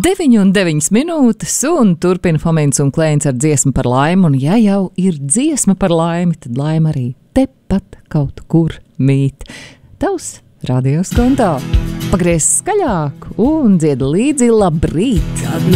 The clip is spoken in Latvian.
9:09 un turpina Fomins un Klēns ar dziesmu par laimi, un ja jau ir dziesma par laimi, tad laima arī tepat kaut kur mīt. Tavs radios kontā. Pagriez skaļāk un dzied līdzi labrīt!